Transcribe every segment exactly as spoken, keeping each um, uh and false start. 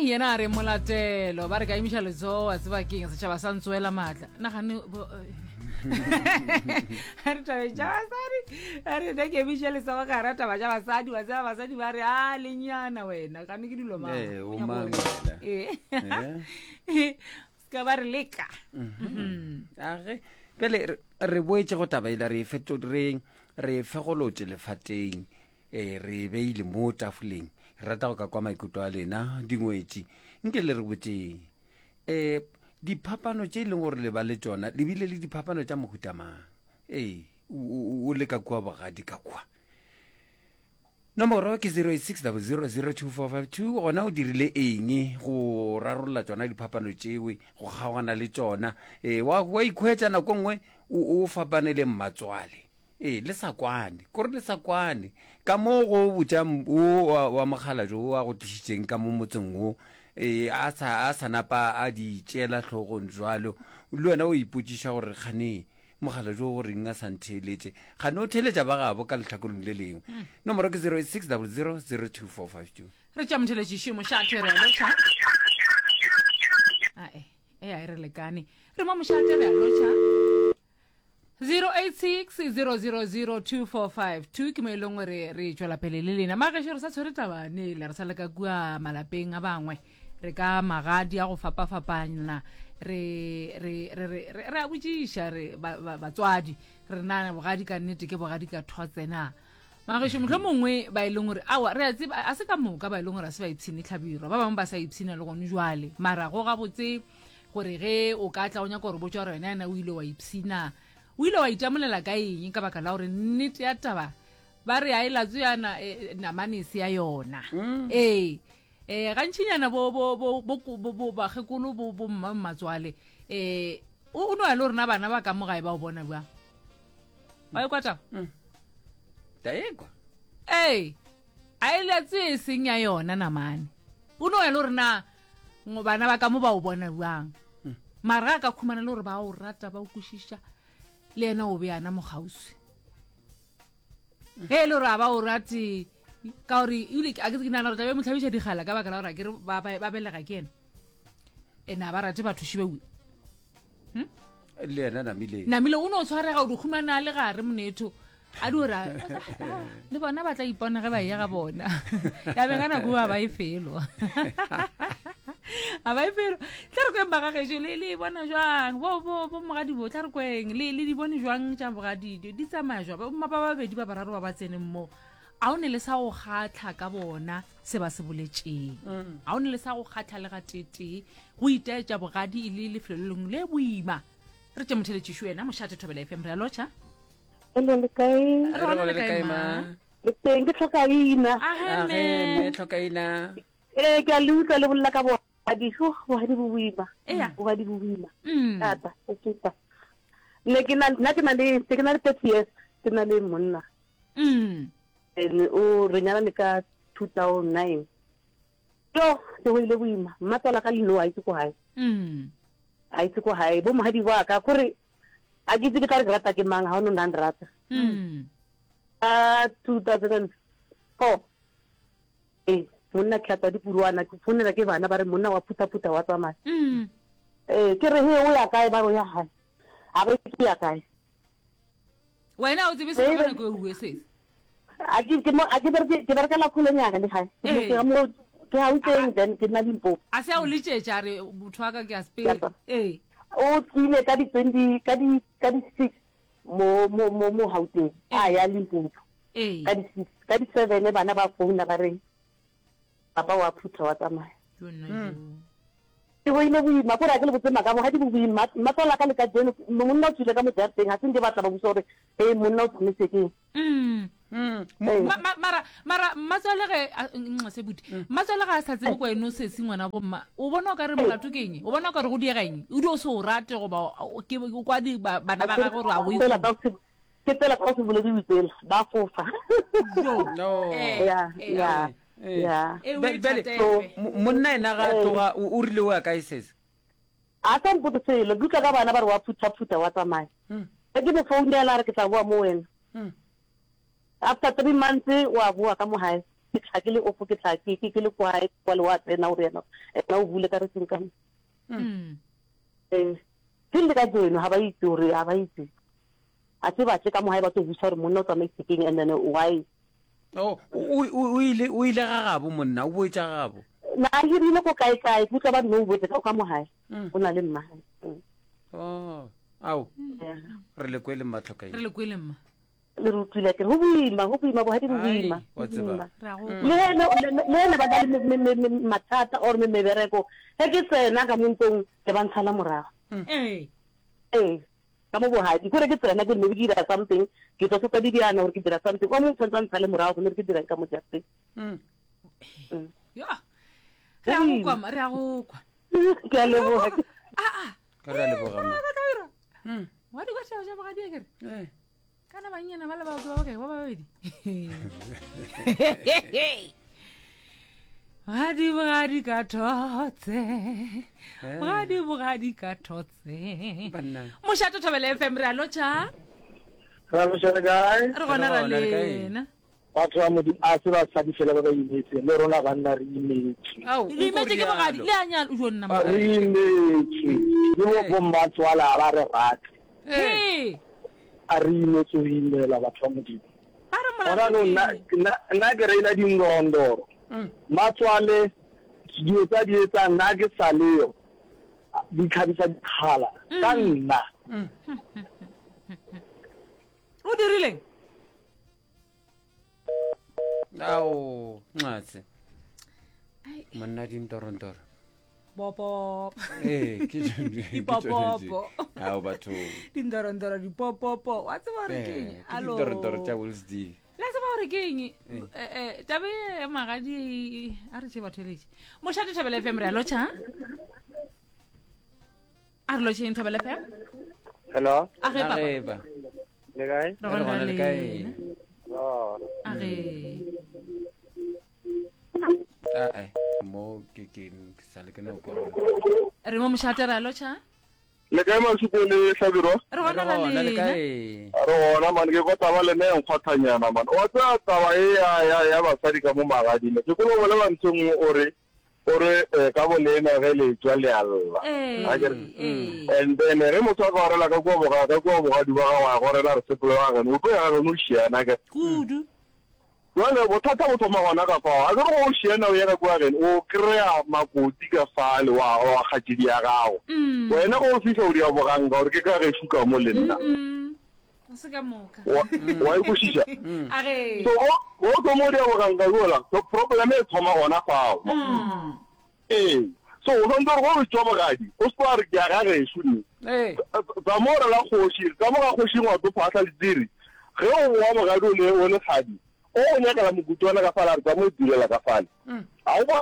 yena re molatelo ba re ka imisha lezo a tseba keng se tshaba sa ntsoela matla na gane re tabe ja sari re de ke imisha lezo ka rata ba ja basadi wa tsaba basadi ba re a lenyana wena ka ne ke dilo ma eh o mangela eh ska ba re leka age pele re boetse go tabaila re feto re re fegolotse lefateng eh re beile mo tafoleng rata go ka kwa maikutlo a lena dingwetsi nke le re botse eh diphapano tse leng gore le ba le tsona le bile le diphapano tsa mohutamang eh o le ka kwa bogadi ka kwa nomoro ke zero eight six zero zero zero two four five two gona o dirile eng go rarolla tsona diphapano tsewe go gaogana le tsona eh wa wa ikhwetsa nako nngwe o fapane le mmatswale eh le sa kwane gore le sa kwane ka mo go botsa o wa mogala jo wa go tshitseng ka mo motseng o eh a sa a sa napa a di tshela tlhogong jwalo le wena o ipotsisha gore khane mogala jo gore nga santheletse khane o theletsa ba gabo ka letlhakolong le lengwe nomoro ke zero eight six zero zero zero two four five two re tša motheletši šimo šatere lo tša ae e a re lekane re mo mošatere lo tša zero eight six zero zero zero two four five two ke mo e leng gore re tšwela pele le lena magašo re sa tshwere tabane le re sa le ka kua malapeng a bangwe re ka magadi a go fapafapana re re re re re a botšiša re batswadi re na bogadi ka nnete ke bogadi ka thotsena magašo motlho mongwe ba e leng gore awa re a tseba a se ka moka ba e leng gore a se ba ipshine tlhabirwa ba bangwe ba sa ipshina le gone jwale mara go ga botse gore ge o ka tla o nyaka gore botša gore wena yana o ile wa ipshina o ile wa itamolela ka eng ka baka la gore nnete ya taba ba re a e latso yana namanese ya yona ee eh gantšinyana bo bo bo bo ba gekolo bo bo mmatswale eh o no a le rena bana ba ka mo gae ba o bona bua ba e kwata taekwa eh a ile tse seng ya yona namane o no a le rena ngo bana ba ka mo ba o bona buang mara ka khumana le gore ba o rata ba o kushisha le ena o be ana mo gausi he lo ra ba o rati ka ori ile a ke nana re tla be motlhabisha digala ka baka la gore ke ba ba belega ke ena ena ba rate batho shibewe hm le ena namile namile o no tshwarega o khumana le gare monetho a di ora le bona ba tla ipona ge ba ya ga bona ya be kana bua ba e felo a ba e felo tla re kweng baga ge le le bona jwang bo bo bo mogadi bo tla re kweng le le di bone jwang tša bogadi di tsamaya jwa ba mapa ba bedi ba bararo ba ba tsene mo a o ne le sa go kgatla ka bona se ba se boletseng a o ne le sa go kgatla le ga tete go itaetša bogadi le lefelelong le boima re tše motheletšišo wena mošate thobela F M re a lotšha ele le kae re le kae ma le teng ke tlhoka ina age tlhoka ina eh ke a le utlwa le bolla ka bogadi go bogadi bo boima bogadi bo boima tata o tšeta le ke na nna ke na le ke na le thirty years ke na le monna mm le o re nyala le ka two thousand nine yo te go ile boima mmatala ka leno a itse go hae mm a itse go hae bo mohadi wa ka gore a ke ke tla re rata ke mang ha o no nna rata mm a two thousand four eh monna ke tla di puruana ke fonela ke bana ba re monna wa puta puta wa tsamaya mm eh ke re he o ya kae ba go ya hae a be ke ya kae wena o tsebise ka go go se a ke ke mo a ke berke ke berke la khulenya le hae ke mo ke ha utseng then ke na limpo a se o le tšetša re botho ka ke a spell eh o tsile ka di twenty ka di ka di six mo mo mo mo hauteng a ya limpo eh ka di six ka di seven bana ba founa ba re papa wa phutha wa tsamaya ke go ile boima gore a ke le botsema ka bogadi bo boima matsola ka le ka jeno monna o tsile ka mo jarteng ha se ndi batla ba botsa gore eh monna o tsometse ke mm mara mara matsola ge nqa se buti matsola ga sa tsebe go eno se sengwana bo mma o bona o ka re molato keng o bona o ka re go diegeng o di o se o rate go ba ke kwa di bana ba ga gore a o ke tela ka se bole di witsela ba fofa no ya ya ya bele monna ena ga tloga o rile o ya ka isese a ka mputo selo dutla ka bana ba re wa phutha phutha wa tsamaya e ke mo phone ya la re ke tla bua mo wena after three months wa bua ka mo hae ke tla ke le ofo ke tla ke ke le kwa kwa le wa tsena o rena ena o bule ka re tseng ka Mm. eh ke le ka jeno ha ba itse hore ha ba itse a se batle ka mo ha ba tlo busa hore monna o tsamae sekeng and then why oh o o ile o ile ga gabo monna o boetsa gabo na a hirile go kae kae ke tla ba no botse ka mo hae o na le mmae oh au re le kwele matlhoka re le kwele mma le rutlile ke go buima go buima bo ha di buima wa tseba ra go le le ba dale mathata or me mebereko he ke tsena ka montong ke ba ntshala morago eh eh ka mo bohadi gore ke tsena ke ne ke dira something ke tlo tsa di diana gore ke dira something kwa mo tsantsa ntshala morago ne ke dira ka mo jaste mm ya ra go kwa ra go kwa ke a leboga ah ah ka re le bogama mm wa di kwa tsa ba di kere eh kana banyana ba le ba ba okay ba ba bedi Bogadi bogadi ka thotse bogadi bogadi ka thotse banna Moshato Thobela F M re a lotša ra mo shela gae re gona ra lena batho ba modi a se ba tsadi fela ba ba imetse le rona ba nna re imetse au le imetse ke bogadi le anyana o jonna re mo imetse le mo bommatswala ba re rata hey a re imetse o imela batho ba modi ba re ora no mola na na ke reila dingondo matswale dio tsa di etsa nna ke sa leo di khabisa dikhala ka nna o dirileng au ngatse monna di ntorondoro bopo eh ke Dipopopo. au batho dindorondoro dipopopo wa tseba re keng allo ntorondoro tsa Wolsdi la tseba gore keng eh eh tabe magadi a re tse batho letse Moshato Thobela F M re a lotša a re lotšeng Thobela F M hello a ge papa ba le gae re gona gona le le kae? oh a ge a ai mo ke ke sale ke no ko re mo Moshato re a lotša le kae masupo le hlabiro re gona gona le le lena kae a re gona man ke go taba le ne nkgwathanyana man o tsa taba e ya ya ya basadi ka mo magadine ke go le ba ntshong ore ore ka bolena ge le tswa le alla eh a ke eh and then re mo tswa go rela ka go boga ka go boga di ba ga go rela re sepole wa ga no go ya ga no shiana ke kudu wale bothata bo thoma gona ka fa a re go shiana o ya ka kwa gen o krea makoti ka fale wa wa khatidi ya gago mm wena go fihla o dia boganga gore ke ka ge shuka mo le nna mm se ka moka wa e go shisha a ge so o go mo dia boganga gola so problem e thoma gona fa mm eh so o ndo go go tsoba gadi o spa re ga ga ge shuni eh ba mo re la khoshi ka mo ga khoshi ngwa to phatla diri ge o wa mo ga do le o le khadi o nya ka la mokutwana ka fala re ka mo direla ka fala a o ba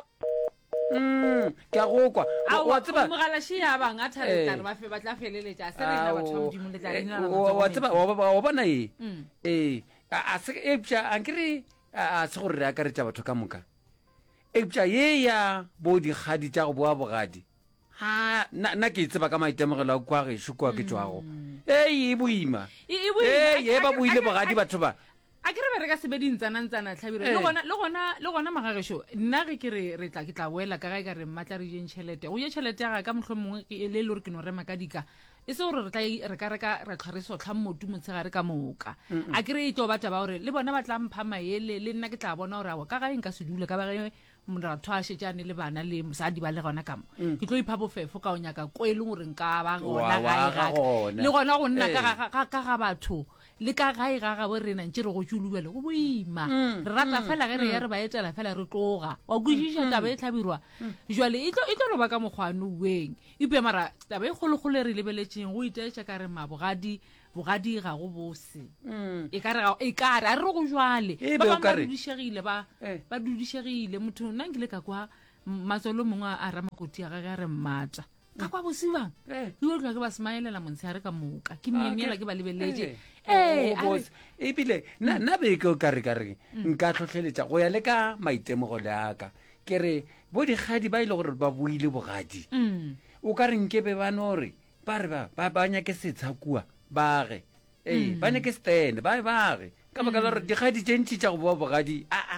mm ke a go kwa a wa wa tseba tseba mogala shi ya bang a thare Eh. tare ba fe ba tla feleletša se re na batho ba modimo le tla lena na wa wa tseba wa ba- wa bona e Mm. eh a a se e pša a nkere a a se gore re akaretša batho ka moka e pša ye ya bo dikgadi tša go boa bogadi ha na na ke e tseba ka maitemogelo a kwa gešo kwa ke tswago ee e boima E- e boima. ee ye ba A- a- boile a- bogadi a- batho ba a ke re be re ka sebe dintsanantsana tlhabiro Eh. le gona le gona le gona magagešo nna ge ke re re tla ke tla boela ka gae ka re mmatla re jeng tšhelete go je tšhelete ya ga ka motlho mongwe ke- le le gore ke no rema ka dika e se gore re tla e- re ka reka ra tlhwa re sotlha mmotu motshegare ka moka a ke re e tlo ba taba gore le bona ba tla mpha maele le nna ke tla bona gore awa ka gae nka se dule ka ba ge moratho a šetšane le bana le mosadi ba le gona kamo ke tlo ipha bofefo ka o nyaka ko e leng gore nka ba gona Wa- wa gae ga gaka. gona. le gona go nna Eh. ka ga- ga ka ga batho le ka gae ga ga bo rena ntse re go tšolubele go boima re rata fela ge re ya re ba etela fela re tloga wa kwešiša taba e tlhabirwa jale e tlo e tlo no ba ka mokgwane ueng ipe mara taba e kgolokgolo e re lebeletšeng go itaetša ka re ma bogadi bogadi ga go bose e ka re ga- e ka re a re re go jwale E ba be o bangwe ka ba re- dudišegile ba Eh. ba dudišegile motho nna nkile ka kwa matsolo mongwe a ramakoti a gage a re mmata ka kwa bosibang Eh. ke otlwa ke ba smaelela montshegare ka moka ke mmenyela ke ba lebeletse Eh, eh o botse. ebile na na be ke o ka re ka re nka tlhotlheletša go ya le ka maitemogelo aka ke re bo dikgadi ba ile gore ba buile bogadi mm o ka re nke be ba no re ba re ba ba ba nyake setsha kua ba ge ee ba nyake stand ba ba ge ka baka la gore dikgadi tše ntši tša go boa bogadi a a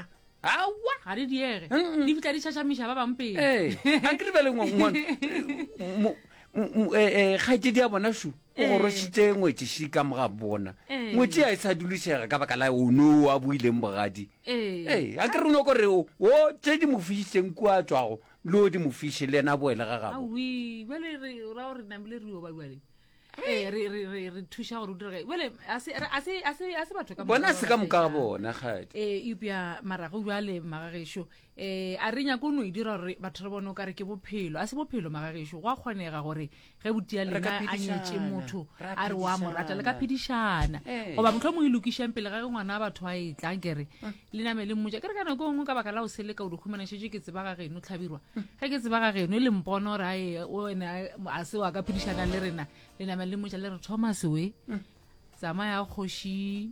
awa ga di diege di bitla di tšhašamiša ba bangpele ee a ke re bele ngwana kgaetse di a bona su o gorošitse ngwetse shi ka moga bona ngwetse a e sa dulisega ka baka la ono a buileng bogadi ee a ke re no kore o tse di mo fišitseng kua tswago le o di mo fiše le ena boele ga gabo awi bale re ra gore namile re yo ba bale eh re re re re thuša gore o dire bale a se a se a se a se batho ka bona se ka moka ga bona gadi eh ipya mara go bale magagesho eh a renya go no e dira gore batho re bone o kare ke bophelo a se bophelo magagesho go a kgonega gore ge botia lena a nyetse motho a re wa morata le ka phedišana goba motho mo ilukishang pele ga ngwana batho a e tlang kere le name le mmoja kere kana go ngwe ka baka la o sele ka o dikhumana shetse ke tseba ga geno tlhabirwa ga ke tseba ga geno le mpono ra e o ena a se wa ka phedišana le rena le name le mmoja le re Thomas we tsama ya khoshi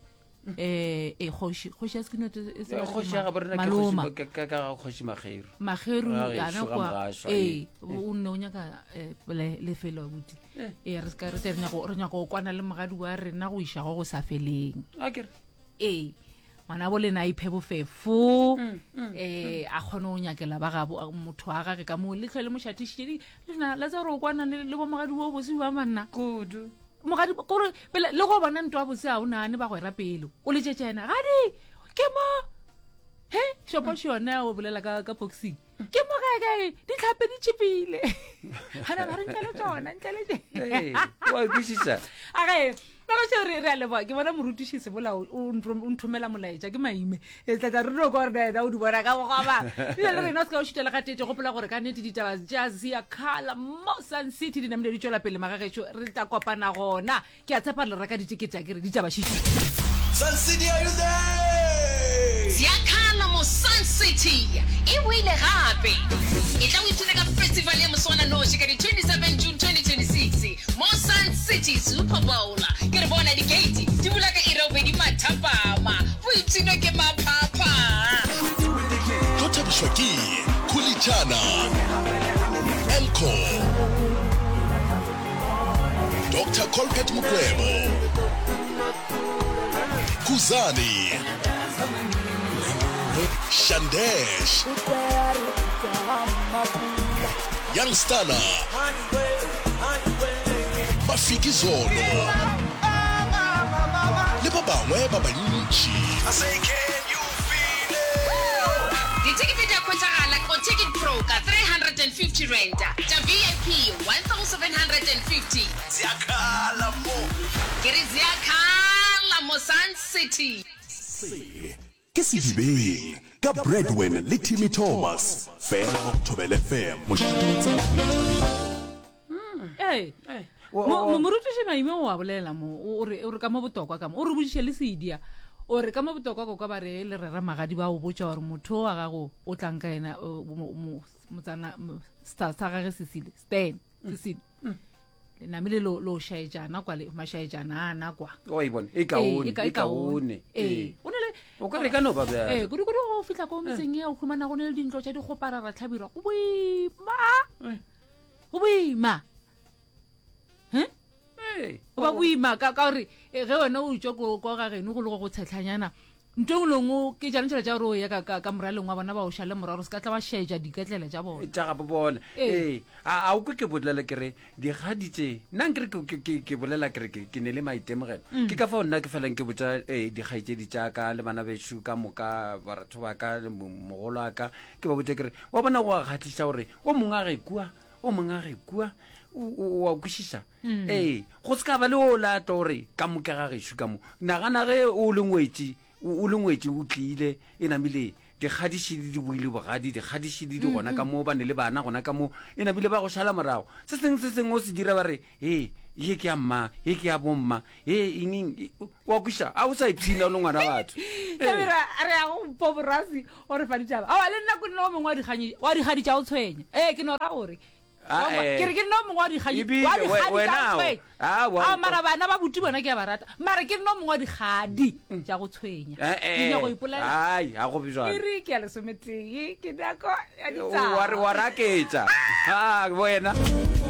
eh e khoshi khoshi a skino e se khoshi ga borena ke khoshi ka ka khoshi magero magero yana kwa eh o nne o nyaka le le felo buti e re ska re tsena go re nyaka go kwana le mogadi wa rena go isha go go sa feleng akere eh mana bo le na iphebo fefo eh a khone o nyakela ba ga motho a ga ka mo le tlhele mo shatishedi le na la tsa ro kwana le bo mogadi wo bo se ba manna kudu mogadi gore pele le go bona ntwa bo se a una ne ba go era pelo o le tsetjena gadi ke mo he shopo shona o bolela ka ka boxing ke mo ga ga di tlhape di chipile hana ba re ntlela tsona ntlela eh wa bishisa aga ba go re re le ba ke bona morutishi se bola o nthomela molaetsa ke maime e tla re ro go re da o di bona ka go ba le re no ska o shitela ga tete go pola gore ka nete ditaba jazz ya khala mo Sun City di namile di tšwela pele magagetšo re tla kopana gona ke a tshepa le reka ditikete ke re ditaba shitse Sun City are you there Ziakhala mo Sun City e wile gape e tla o itse ka festival ya moswana no ka di twenty-seven June twenty twenty-six mo Sun City Super Bowl ke re bona di gate di bula ka irobe di mathapama o itse ke mapapa Tota Bishwaki Kulichana Elko Doctor Colbert Mukwebo Kuzani Shandesh Youngstana Bafiki Zolo Le ba bangwe ba bantši I say can you feel it Ditikete di a khwetšagala ko Ticket Pro ka three hundred fifty rand tša V I P one thousand seven hundred fifty Ziakhala mo ke re ziakhala mo Sun City Ke se dibeng ka Breadwin le Timmy Thomas fela Thobela F M moshitse eh mo mo rutiše maime o a bolela mo o re o re ka mo botokwa ka mo o re budiše le sedia o re ka mo botokwa go ka ba re le rera magadi ba o botša gore motho wa gago o tlang ka ena motsana star sa gage Sisile Stan Sisile le namile lo lo shaejana kwa le mashaejana ana kwa o e bona e kaone e kaone eh o ne le o ka re ka no ba ba eh go go go fitla ko metseng ya o khumana go ne le dintlo tša di gopara ra tlhabirwa go boima go boima he eh o ba boima ka ka re ge wena o itse go go ga geno go le go tshetlhanyana ntwe ngolongo ke jana tšela tša gore o ya ka ka moraleng wa bona ba o šale moraro se ka tla ba shaeja diketlele tša bona tša gape bona ee a o ke bolela kere digaditse nna nkere ke bolela kere ke ne le maitemogelo ke ka fao nna ke felang ke botsa digaitsedi tšaka le bana bešo ka moka baratho ba ka mogolo a ka ke ba botse kere wa bona go a kgatlhisa gore o mongwe a ge kua o mongwe a ge kua wa kwešiša ee go se ka ba le o lato gore ka moke ga gešo ka mo nagana ge o le ngwetse o le ngwetse o tlile e namile dikgadišidi di buile bogadi dikgadišidi di gona ka moo ba ne le bana gona ka moo e namile ba go šala morago se sengwe se sengwe o se dira ba re e ye ke ya mma ye ke ya bomma e eng wa kweša a o sa ipshina o le ngwana batho tabira re ya go poborasi o re fa ditaba a le nna ko nna o mongwe wa digadi tša o tshwenya ee ke nora gore ke re ke nna o mongwe wa digadi wa digadi tša o tshwenya a mara bana ba buti bona ke ya barata mara ke nna o mongwe wa digadi tša go tshwenya ke nya go ipolela ai a go bijwana ke re ke ya lesometeng ke nako ya wa ditaba raketša ha wena